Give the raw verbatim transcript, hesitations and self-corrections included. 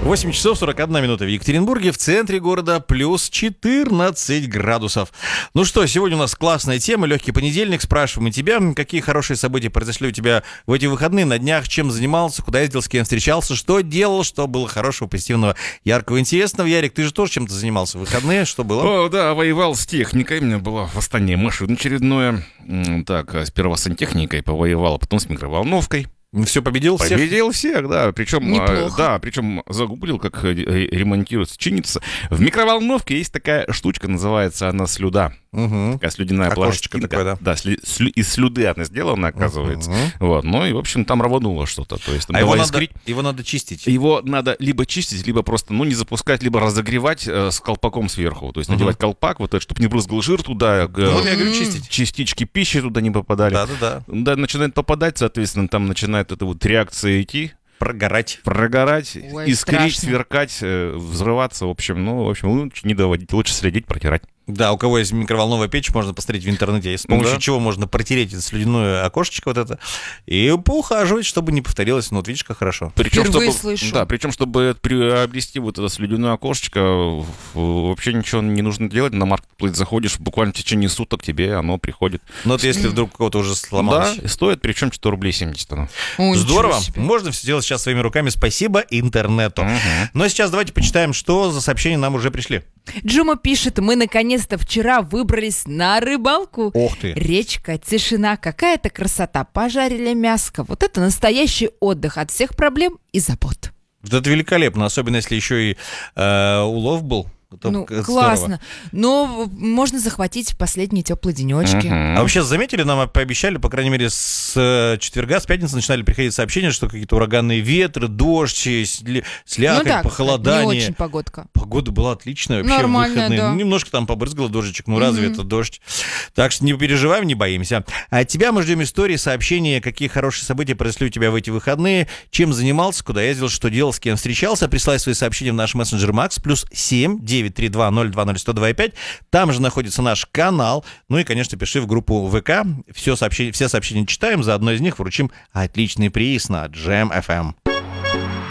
восемь часов сорок одна минута в Екатеринбурге, в центре города плюс четырнадцать градусов. Ну что, сегодня у нас классная тема, легкий понедельник. Спрашиваем у тебя, какие хорошие события произошли у тебя в эти выходные, на днях, чем занимался, куда ездил, с кем встречался, что делал, что было хорошего, позитивного, яркого, интересного. Ярик, ты же тоже чем-то занимался в выходные, что было? О, да, воевал с техникой, у меня было восстание машин очередное. Так, сперва с сантехникой повоевал, а потом с микроволновкой. Все, победил всех? Победил всех, да. Причем, Неплохо. да, причем загуглил, как ремонтируется, чинится. В микроволновке есть такая штучка, называется она слюда. Угу. Такая слюдяная плашечка. Окошечко Такая, такое, да? да, сли, слю, из слюды она сделана, оказывается. Угу. Вот, ну и, в общем, там рвануло что-то. То есть, там А его давай надо, искрить. его надо чистить? Его надо либо чистить, либо просто, ну, не запускать, либо разогревать э, с колпаком сверху. То есть надевать Угу. колпак, вот это, чтобы не брызгал жир туда, г- Ну, вот я говорю, чистить. частички пищи туда не попадали. Да-да-да. Да, начинает попадать, соответственно, там начинает эта вот реакция идти, Прогорать. прогорать, Ой, искрить, страшно. сверкать, э, взрываться, в общем, ну, в общем, лучше не доводить, лучше следить, протирать. Да, у кого есть микроволновая печь, можно посмотреть в интернете, с помощью Да. чего можно протереть это слюдяное окошечко вот это и поухаживать, чтобы не повторилось. Ну, вот видишь, как хорошо. Причем, Впервые чтобы, слышу. да, причем, чтобы приобрести вот это слюдяное окошечко, в- вообще ничего не нужно делать. На маркетплейс заходишь, буквально в течение суток тебе оно приходит. Но вот если вдруг у кого-то уже сломалось. Да, и стоит, причем сто рублей семьдесят оно. Ой, Здорово. ничего себе. Можно все делать сейчас своими руками. Спасибо интернету. Мгм. Ну а сейчас давайте почитаем, что за сообщения нам уже пришли. Джума пишет, мы наконец-то вчера выбрались на рыбалку. Ох ты. Речка, тишина, какая-то красота. Пожарили мяско. Вот это настоящий отдых от всех проблем и забот. Вот это великолепно, особенно если еще и э, улов был. Это Ну, здорово. классно. Но можно захватить последние теплые денечки. Мгм. А вообще заметили, нам пообещали, по крайней мере, с э, четверга, с пятницы начинали приходить сообщения, что какие-то ураганные ветры, дождь, сли- слякоть, Ну так, похолодание. не очень погодка. Погода была отличная вообще. Нормальная, в выходные. да. Ну, немножко там побрызгало дождичек, ну разве это дождь? Так что не переживаем, не боимся. А от тебя мы ждем истории, сообщения, какие хорошие события произошли у тебя в эти выходные, чем занимался, куда ездил, что делал, с кем встречался. Присылай свои сообщения в наш мессенджер Макс, плюс семь девять три два ноль два ноль сто два пять. Там же находится наш канал. Ну и, конечно, пиши в группу ВК. Все сообщения, все сообщения читаем, за одно из них вручим отличный приз на Джем эф эм.